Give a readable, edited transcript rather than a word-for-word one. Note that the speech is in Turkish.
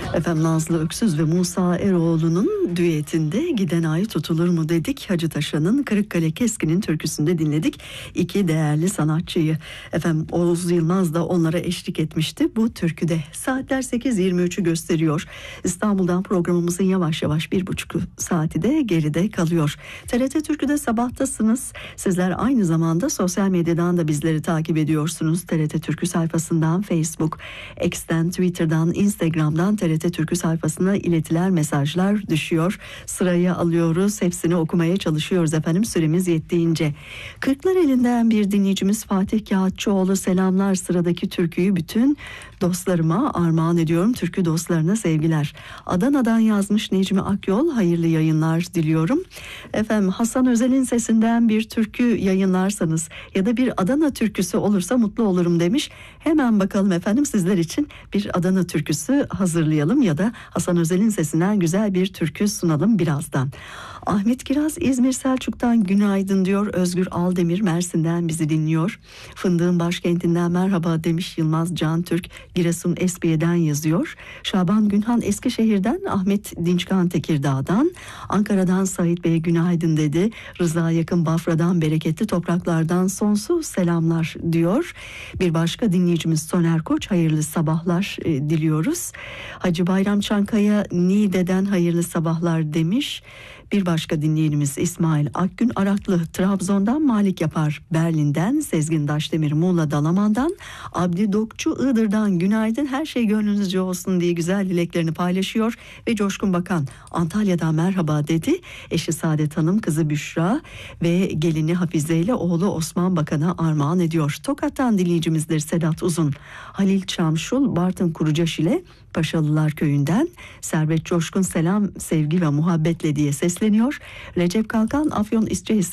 Efendim Nazlı Öksüz ve Musa Eroğlu'nun düetinde Giden Ay Tutulur mu dedik. Hacı Taşan'ın Kırıkkale Keskin'in türküsünde dinledik iki değerli sanatçıyı. Efendim Oğuz Yılmaz da onlara eşlik etmişti bu türküde. Saatler 8.23'ü gösteriyor. İstanbul'dan programımızın yavaş yavaş 1,5 saati de geride kalıyor. TRT Türkü'de sabahtasınız. Sizler aynı zamanda sosyal medyadan da bizleri takip ediyorsunuz. TRT Türkü sayfasından, Facebook, X'ten, Twitter'dan, Instagram'dan TRT Türkü sayfasına iletilen mesajlar düşüyor. Sırayı alıyoruz. Hepsini okumaya çalışıyoruz efendim süremiz yettiğince. Kırklareli'nden bir dinleyicimiz Fatih Kağıtçıoğlu, selamlar, sıradaki türküyü bütün dostlarıma armağan ediyorum. Türkü dostlarına sevgiler. Adana'dan yazmış Necmi Akyol, hayırlı yayınlar diliyorum. Efendim Hasan Özel'in sesinden bir türkü yayınlarsanız ya da bir Adana türküsü olursa mutlu olurum demiş. Hemen bakalım efendim, sizler için bir Adana türküsü hazırlayalım ya da Hasan Özel'in sesinden güzel bir türkü sunalım birazdan. Ahmet Kiraz İzmir Selçuk'tan günaydın diyor. Özgür Aldemir Mersin'den bizi dinliyor. Fındığın başkentinden merhaba demiş Yılmaz Can Türk, Giresun Espiye'den yazıyor. Şaban Günhan Eskişehir'den, Ahmet Dinçkan Tekirdağ'dan, Ankara'dan Sait Bey günaydın dedi. Rıza Yakın Bafra'dan bereketli topraklardan sonsuz selamlar diyor. Bir başka dinleyicimiz Soner Koç, hayırlı sabahlar diliyoruz. Hacı Bayram Çankaya Niğde'den hayırlı sabahlar demiş. Bir başka dinleyenimiz İsmail Akgün Araklı Trabzon'dan, Malik Yapar Berlin'den, Sezgin Daşdemir Muğla Dalaman'dan, Abdi Dokçu Iğdır'dan günaydın, her şey gönlünüzce olsun diye güzel dileklerini paylaşıyor ve Coşkun Bakan Antalya'dan merhaba dedi. Eşi Saadet Hanım, kızı Büşra ve gelini Hafize ile oğlu Osman Bakan'a armağan ediyor. Tokat'tan dinleyicimizdir Sedat Uzun. Halil Çamşul Bartın Kurucaş ile Paşalılar Köyü'nden, Servet Coşkun selam, sevgi ve muhabbetle diye sesleniyor. Recep Kalkan Afyon İscehisar